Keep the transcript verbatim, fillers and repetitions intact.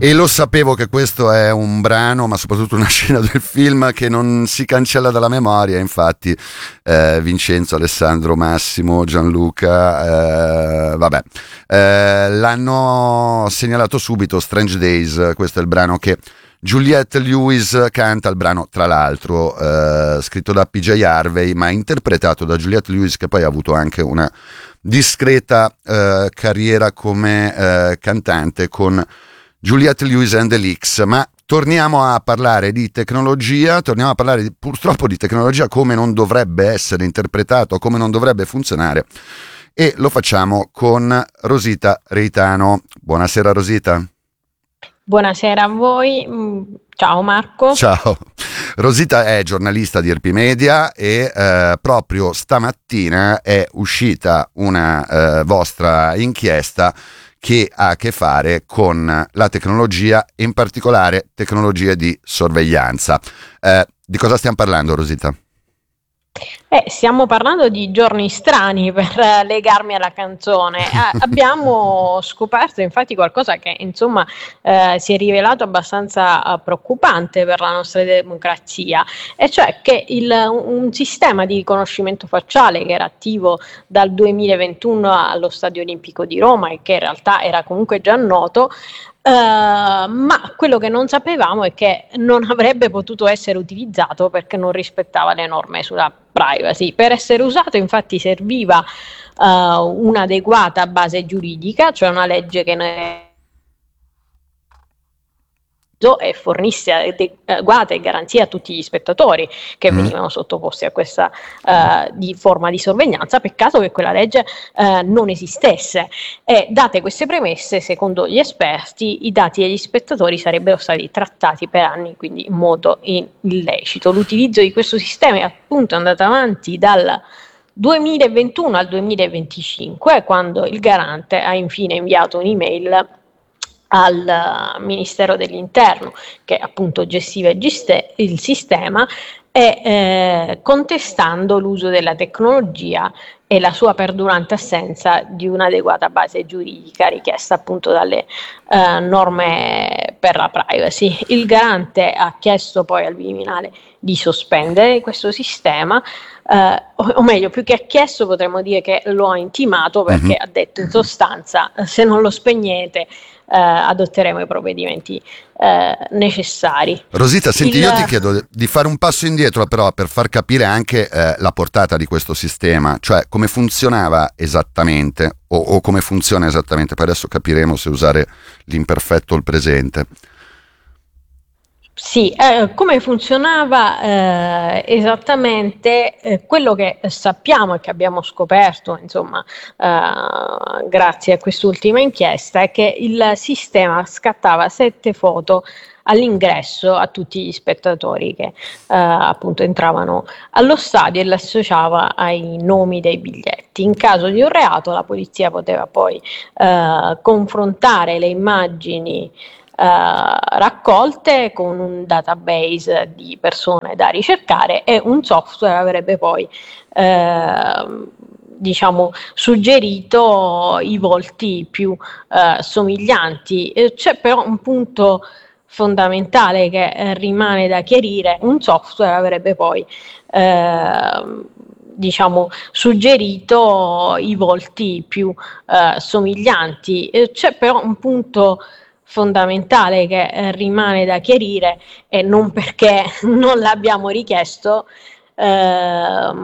E lo sapevo che questo è un brano, ma soprattutto una scena del film che non si cancella dalla memoria. Infatti eh, Vincenzo, Alessandro, Massimo, Gianluca, eh, vabbè, eh, l'hanno segnalato subito. Strange Days, questo è il brano che Juliette Lewis canta, il brano tra l'altro eh, scritto da P J Harvey ma interpretato da Juliette Lewis, che poi ha avuto anche una discreta eh, carriera come eh, cantante con Juliette Lewis and the Leaks. Ma torniamo a parlare di tecnologia, torniamo a parlare di, purtroppo di tecnologia come non dovrebbe essere interpretato, come non dovrebbe funzionare, e lo facciamo con Rosita Reitano. Buonasera Rosita. Buonasera a voi, ciao Marco. Ciao. Rosita è giornalista di Erpi Media e eh, proprio stamattina è uscita una eh, vostra inchiesta che ha a che fare con la tecnologia, in particolare tecnologie di sorveglianza. Eh, di cosa stiamo parlando, Rosita? Eh, stiamo parlando di giorni strani, per eh, legarmi alla canzone. Eh, abbiamo scoperto infatti qualcosa che insomma eh, si è rivelato abbastanza eh, preoccupante per la nostra democrazia, e cioè che il, un sistema di riconoscimento facciale che era attivo dal duemilaventuno allo Stadio Olimpico di Roma e che in realtà era comunque già noto, Uh, ma quello che non sapevamo è che non avrebbe potuto essere utilizzato perché non rispettava le norme sulla privacy. Per essere usato infatti serviva uh, un'adeguata base giuridica, cioè una legge che ne e fornisse adeguate garanzie a tutti gli spettatori che mm. venivano sottoposti a questa uh, di forma di sorveglianza. Peccato che quella legge uh, non esistesse, e date queste premesse, secondo gli esperti, i dati degli spettatori sarebbero stati trattati per anni, quindi in modo illecito. L'utilizzo di questo sistema è appunto andato avanti dal duemilaventuno al duemilaventicinque, quando il garante ha infine inviato un'email al Ministero dell'Interno, che appunto gestiva il sistema, e eh, contestando l'uso della tecnologia e la sua perdurante assenza di un'adeguata base giuridica richiesta appunto dalle eh, norme per la privacy. Il garante ha chiesto poi al Viminale di sospendere questo sistema, eh, o, o meglio, più che ha chiesto potremmo dire che lo ha intimato, perché mm-hmm. ha detto in sostanza: se non lo spegnete Eh, adotteremo i provvedimenti eh, necessari. Rosita, senti, Il... io ti chiedo di fare un passo indietro però per far capire anche eh, la portata di questo sistema, cioè come funzionava esattamente o, o come funziona esattamente. Poi adesso capiremo se usare l'imperfetto o il presente. Sì, eh, come funzionava eh, esattamente, eh, quello che sappiamo e che abbiamo scoperto, insomma, eh, grazie a quest'ultima inchiesta, è che il sistema scattava sette foto all'ingresso a tutti gli spettatori che eh, appunto entravano allo stadio e l'associava ai nomi dei biglietti. In caso di un reato la polizia poteva poi eh, confrontare le immagini Uh, raccolte con un database di persone da ricercare, e un software avrebbe poi uh, diciamo suggerito i volti più uh, somiglianti. C'è però un punto fondamentale che eh, rimane da chiarire: un software avrebbe poi uh, diciamo suggerito i volti più uh, somiglianti. C'è però un punto fondamentale che eh, rimane da chiarire, e non perché non l'abbiamo richiesto, eh,